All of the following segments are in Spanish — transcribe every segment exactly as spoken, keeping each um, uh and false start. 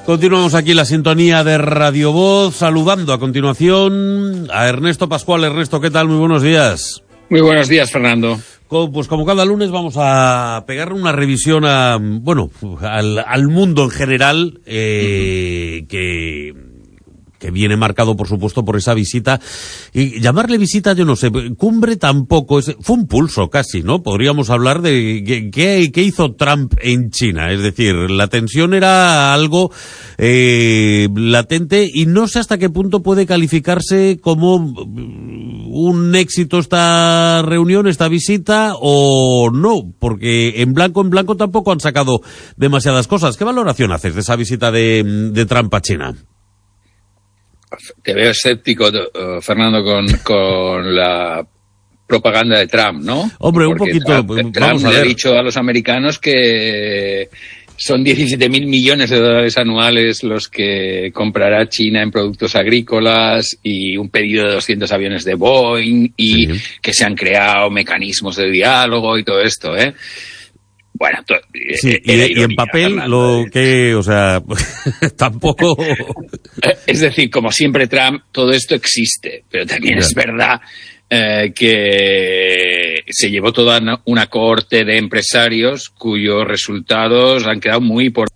Continuamos aquí la sintonía de Radio Voz, saludando a continuación a Ernesto Pascual. Ernesto, ¿qué tal? Muy buenos días. Muy buenos días, Fernando. Pues como cada lunes vamos a pegarle una revisión a, bueno, al, al mundo en general, eh, que... que viene marcado, por supuesto, por esa visita. Y llamarle visita, yo no sé, cumbre tampoco, es, fue un pulso casi, ¿no? Podríamos hablar de qué, qué hizo Trump en China. Es decir, la tensión era algo eh, latente y no sé hasta qué punto puede calificarse como un éxito esta reunión, esta visita, o no, porque en blanco en blanco tampoco han sacado demasiadas cosas. ¿Qué valoración haces de esa visita de, de Trump a China? Te veo escéptico, uh, Fernando, con, con la propaganda de Trump, ¿no? Hombre, Porque un poquito. Trump, Vamos Trump a ver. Le ha dicho a los americanos que son diecisiete mil millones de dólares anuales los que comprará China en productos agrícolas y un pedido de doscientos aviones de Boeing y sí. que se han creado mecanismos de diálogo y todo esto, ¿eh? Bueno, to- sí, y, ironía, y en papel Fernando, lo que, o sea, tampoco... Es decir, como siempre Trump, todo esto existe, pero también yeah. es verdad eh, que se llevó toda una cohorte de empresarios cuyos resultados han quedado muy por...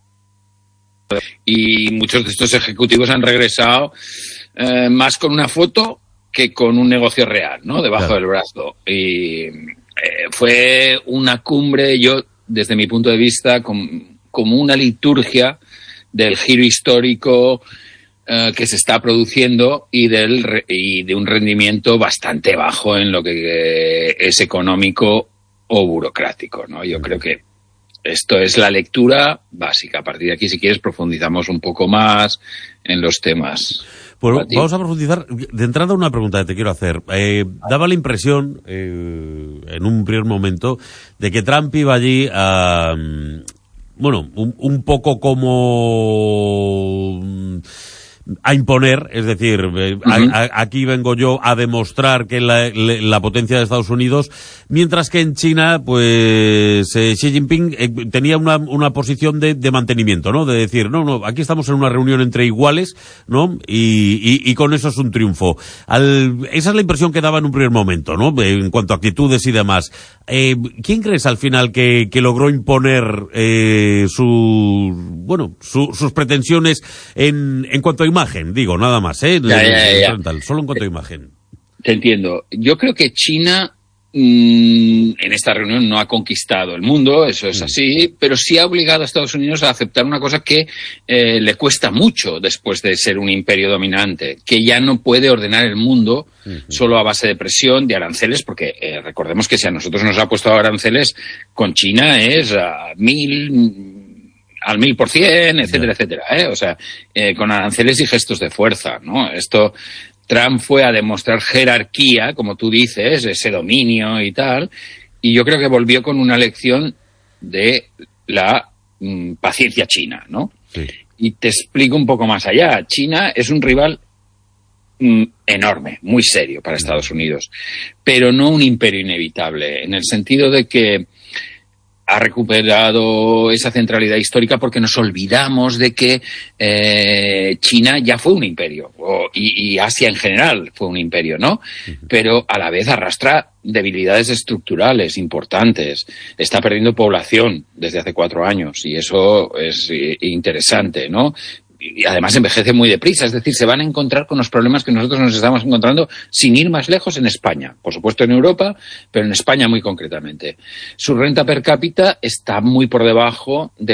Y muchos de estos ejecutivos han regresado eh, más con una foto que con un negocio real, ¿no? Debajo claro. del brazo. Y eh, fue una cumbre, yo... desde mi punto de vista, com, como una liturgia del giro histórico uh, que se está produciendo y, del, y de un rendimiento bastante bajo en lo que eh, es económico o burocrático, ¿no? Yo creo que esto es la lectura básica. A partir de aquí, si quieres, profundizamos un poco más en los temas. Pues vamos a profundizar. De entrada, una pregunta que te quiero hacer. Eh, daba la impresión, eh, en un primer momento, de que Trump iba allí a... Bueno, un, un poco como... a imponer, es decir, eh, uh-huh. a, a, aquí vengo yo a demostrar que la, la, la potencia de Estados Unidos, mientras que en China, pues eh, Xi Jinping eh, tenía una, una posición de, de mantenimiento, ¿no? De decir, no, no, aquí estamos en una reunión entre iguales, ¿no? Y, y, y con eso es un triunfo. Al, esa es la impresión que daba en un primer momento, ¿no? En cuanto a actitudes y demás. Eh, ¿Quién crees al final que, que logró imponer eh, su, bueno, su, sus pretensiones en, en cuanto a imagen, digo, nada más, ¿eh? Ya, ya, ya. Solo en cuanto a imagen. Te entiendo. Yo creo que China mmm, en esta reunión no ha conquistado el mundo, eso es así, pero sí ha obligado a Estados Unidos a aceptar una cosa que eh, le cuesta mucho después de ser un imperio dominante, que ya no puede ordenar el mundo uh-huh. solo a base de presión, de aranceles, porque eh, recordemos que si a nosotros nos ha puesto aranceles, con China es a mil... al mil por cien, etcétera, yeah. etcétera, ¿eh? O sea, eh, con aranceles y gestos de fuerza, ¿no? Esto, Trump fue a demostrar jerarquía, como tú dices, ese dominio y tal, y yo creo que volvió con una lección de la mm, paciencia china, ¿no? Sí. Y te explico un poco más allá. China es un rival mm, enorme, muy serio para Estados Unidos, pero no un imperio inevitable, en el sentido de que ha recuperado esa centralidad histórica porque nos olvidamos de que eh, China ya fue un imperio, o, y, y Asia en general fue un imperio, ¿no? Uh-huh. Pero a la vez arrastra debilidades estructurales importantes. Está perdiendo población desde hace cuatro años y eso es interesante, ¿no? Y además envejece muy deprisa, es decir, se van a encontrar con los problemas que nosotros nos estamos encontrando sin ir más lejos en España. Por supuesto en Europa, pero en España muy concretamente. Su renta per cápita está muy por debajo de